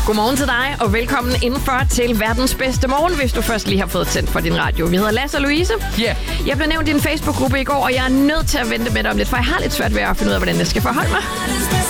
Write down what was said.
Godmorgen til dig, og velkommen indenfor til verdens bedste morgen, hvis du først lige har fået tændt for din radio. Vi hedder Lasse og Louise. Yeah. Jeg blev nævnt i en Facebook-gruppe i går, og jeg er nødt til at vente med dig om lidt, for jeg har lidt svært ved at finde ud af, hvordan det skal forholde mig.